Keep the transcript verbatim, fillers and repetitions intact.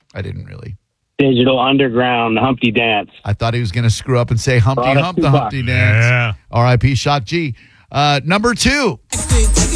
I didn't really. Digital Underground, Humpty Dance. I thought he was going to screw up and say Humpty Brought us Hump two the bucks. Humpty Dance. Yeah. R I P Shock G. Uh, number two.